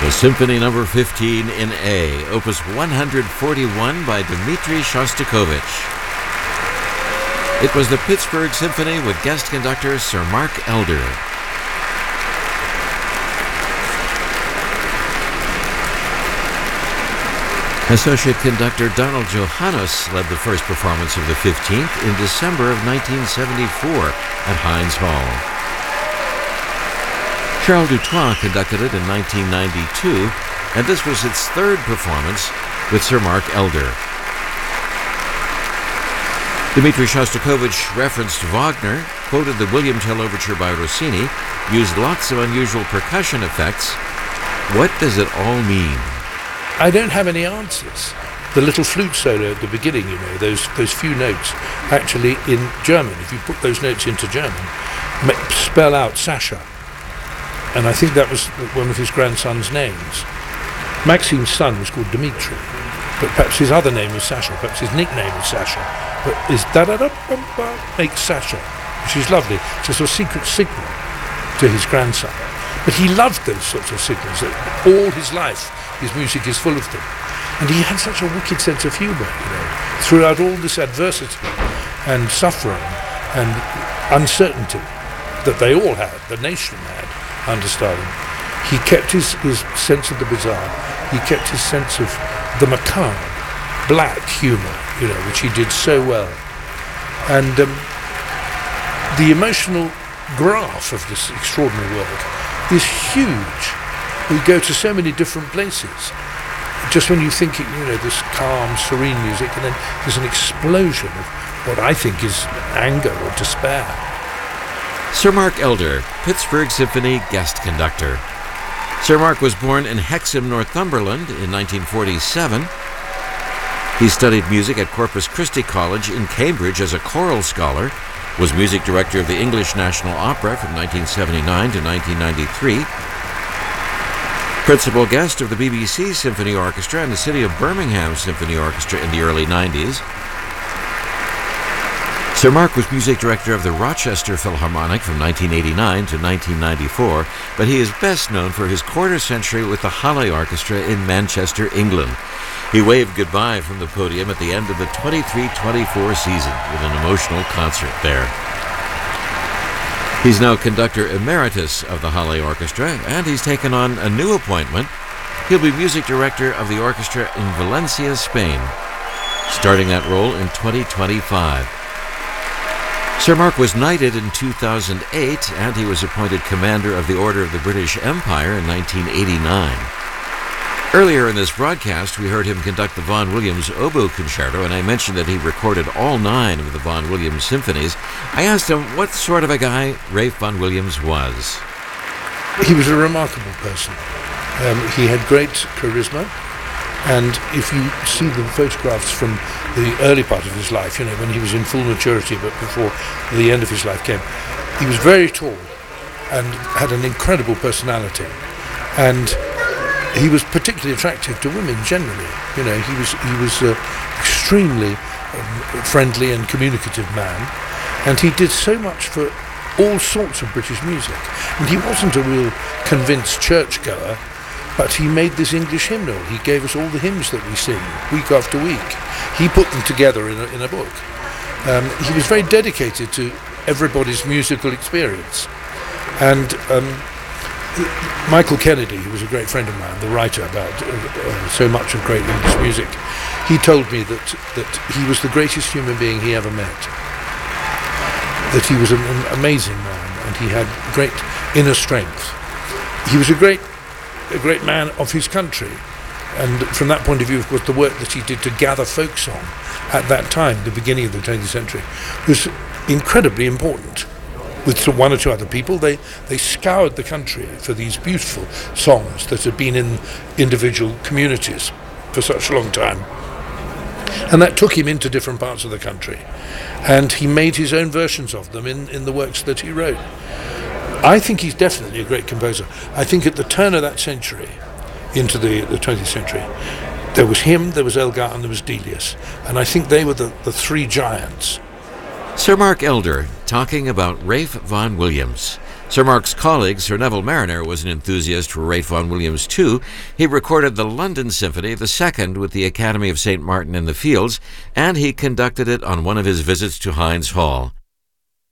The Symphony Number 15 in A, Opus 141 by Dmitri Shostakovich. It was the Pittsburgh Symphony with guest conductor Sir Mark Elder. Associate conductor Donald Johannes led the first performance of the 15th in December of 1974 at Heinz Hall. Charles Dutoit conducted it in 1992, and this was its third performance with Sir Mark Elder. Dmitri Shostakovich referenced Wagner, quoted the William Tell Overture by Rossini, used lots of unusual percussion effects. What does it all mean? I don't have any answers. The little flute solo at the beginning, those few notes, actually in German, if you put those notes into German, spell out Sasha. And I think that was one of his grandson's names. Maxime's son was called Dmitri, but perhaps his other name was Sasha, perhaps his nickname was Sasha. But is da-da-da-bum-ba makes Sasha, which is lovely. It's a sort of secret signal to his grandson. But he loved those sorts of signals. All his life, his music is full of them. And he had such a wicked sense of humour, throughout all this adversity and suffering and uncertainty that they all had, the nation had, under Stalin. He kept his sense of the bizarre. He kept his sense of the macabre, black humour, which he did so well. And the emotional graph of this extraordinary work is huge. We go to so many different places. Just when you think, this calm, serene music, and then there's an explosion of what I think is anger or despair. Sir Mark Elder, Pittsburgh Symphony guest conductor. Sir Mark was born in Hexham, Northumberland in 1947. He studied music at Corpus Christi College in Cambridge as a choral scholar, was music director of the English National Opera from 1979 to 1993, principal guest of the BBC Symphony Orchestra and the City of Birmingham Symphony Orchestra in the early 90s. Sir Mark was music director of the Rochester Philharmonic from 1989 to 1994, but he is best known for his quarter century with the Halle Orchestra in Manchester, England. He waved goodbye from the podium at the end of the 23-24 season with an emotional concert there. He's now conductor emeritus of the Halle Orchestra, and he's taken on a new appointment. He'll be music director of the orchestra in Valencia, Spain, starting that role in 2025. Sir Mark was knighted in 2008, and he was appointed Commander of the Order of the British Empire in 1989. Earlier in this broadcast, we heard him conduct the Vaughan Williams Oboe Concerto, and I mentioned that he recorded all 9 of the Vaughan Williams symphonies. I asked him what sort of a guy Ralph Vaughan Williams was. He was a remarkable person. He had great charisma, and if you see the photographs from the early part of his life, when he was in full maturity, but before the end of his life came, he was very tall and had an incredible personality. And he was particularly attractive to women generally. He was an extremely friendly and communicative man, and he did so much for all sorts of British music. And he wasn't a real convinced churchgoer, but he made this English hymnal. He gave us all the hymns that we sing week after week. He put them together in a book. He was very dedicated to everybody's musical experience. And Michael Kennedy, who was a great friend of mine, the writer about so much of great English music, he told me that he was the greatest human being he ever met. That he was an amazing man, and he had great inner strength. He was a great man of his country, and from that point of view, of course, the work that he did to gather folk song at that time, the beginning of the 20th century, was incredibly important. With one or two other people, they scoured the country for these beautiful songs that had been in individual communities for such a long time. And that took him into different parts of the country. And he made his own versions of them in the works that he wrote. I think he's definitely a great composer. I think at the turn of that century, into the 20th century, there was him, there was Elgar, and there was Delius. And I think they were the 3 giants. Sir Mark Elder talking about Ralph Vaughan Williams. Sir Mark's colleague, Sir Neville Marriner, was an enthusiast for Ralph Vaughan Williams too. He recorded the London Symphony, the second, with the Academy of St. Martin in the Fields, and he conducted it on one of his visits to Hinds Hall.